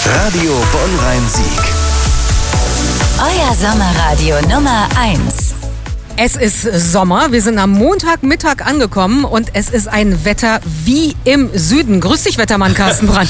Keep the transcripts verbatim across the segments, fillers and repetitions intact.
Radio Bonn-Rhein-Sieg. Euer Sommerradio Nummer eins. Es ist Sommer, wir sind am Montagmittag angekommen und es ist ein Wetter wie im Süden. Grüß dich, Wettermann Carsten Brandt.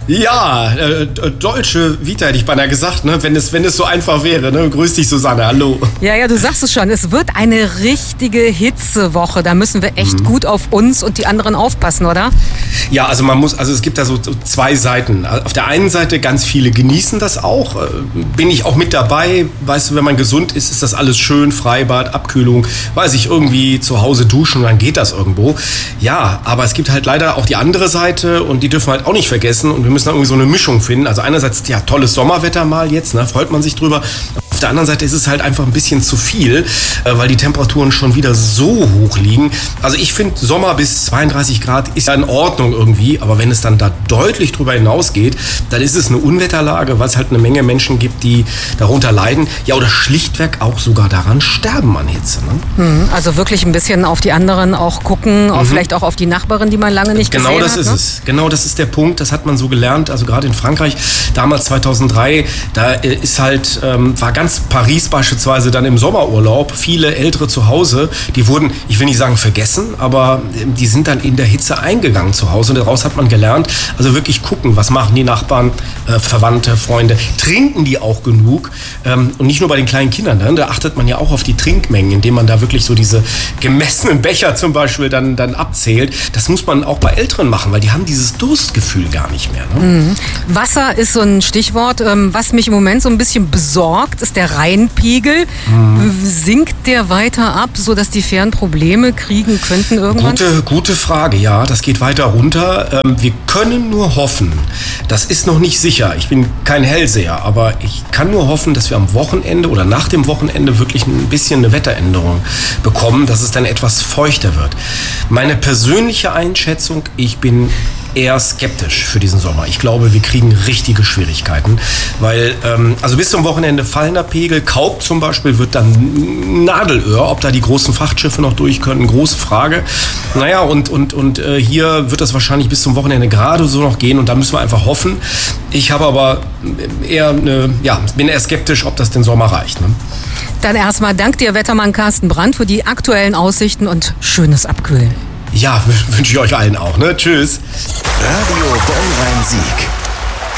Ja, äh, deutsche Vita hätte ich beinahe gesagt, ne? wenn, es, wenn es so einfach wäre. Ne? Grüß dich, Susanne, hallo. Ja, ja, du sagst es schon, es wird eine richtige Hitzewoche. Da müssen wir echt mhm. gut auf uns und die anderen aufpassen, oder? Ja, also man muss, also es gibt da so zwei Seiten. Auf der einen Seite, ganz viele genießen das auch. Bin ich auch mit dabei. Weißt du, wenn man gesund ist, ist das alles schön, Freibad, Abkühlung, weiß ich, irgendwie zu Hause duschen und dann geht das irgendwo. Ja, aber es gibt halt leider auch die andere Seite und die dürfen wir halt auch nicht vergessen und wir müssen da irgendwie so eine Mischung finden. Also einerseits, ja, tolles Sommerwetter mal jetzt, ne, freut man sich drüber. Auf der anderen Seite ist es halt einfach ein bisschen zu viel, weil die Temperaturen schon wieder so hoch liegen. Also ich finde, Sommer bis zweiunddreißig Grad ist ja in Ordnung irgendwie, aber wenn es dann da deutlich drüber hinausgeht, dann ist es eine Unwetterlage, weil es halt eine Menge Menschen gibt, die darunter leiden. Ja, oder schlichtweg auch sogar daran sterben an Hitze. Ne? Also wirklich ein bisschen auf die anderen auch gucken, auch mhm. vielleicht auch auf die Nachbarin, die man lange nicht genau gesehen das hat. Ist ne? es. Genau das ist der Punkt, das hat man so gelernt, also gerade in Frankreich, damals zweitausenddrei, da ist halt, ähm, war ganz Paris beispielsweise dann im Sommerurlaub, viele Ältere zu Hause, die wurden, ich will nicht sagen vergessen, aber die sind dann in der Hitze eingegangen zu Hause und daraus hat man gelernt, also wirklich gucken, was machen die Nachbarn, äh, Verwandte, Freunde, trinken die auch genug ähm, und nicht nur bei den kleinen Kindern, ne? Da achtet man ja auch auf die Trinkmengen, indem man da wirklich so diese gemessenen Becher zum Beispiel dann, dann abzählt. Das muss man auch bei Älteren machen, weil die haben dieses Durstgefühl gar nicht mehr. Ne? Mhm. Wasser ist so ein Stichwort. Was mich im Moment so ein bisschen besorgt, ist der Rheinpegel. Mhm. Sinkt der weiter ab, sodass die Fähren Probleme kriegen könnten irgendwann? Gute, gute Frage, ja. Das geht weiter runter. Wir können nur hoffen, das ist noch nicht sicher. Ich bin kein Hellseher, aber ich kann nur hoffen, dass wir am Wochenende oder nach dem Wochenende wirklich ein bisschen eine Wetteränderung bekommen, dass es dann etwas feuchter wird. Meine persönliche Einschätzung, ich bin eher skeptisch für diesen Sommer. Ich glaube, wir kriegen richtige Schwierigkeiten, weil ähm, also bis zum Wochenende fallender Pegel, Kaub zum Beispiel wird dann Nadelöhr, ob da die großen Frachtschiffe noch durch können, große Frage. Naja, und, und, und äh, hier wird das wahrscheinlich bis zum Wochenende gerade so noch gehen und da müssen wir einfach hoffen. Ich habe aber eher eine, ja, bin eher skeptisch, ob das den Sommer reicht. Ne? Dann erstmal dank dir, Wettermann Carsten Brandt, für die aktuellen Aussichten und schönes Abkühlen. Ja, wünsche ich euch allen auch. Ne? Tschüss. Radio Bonn-Rhein-Sieg.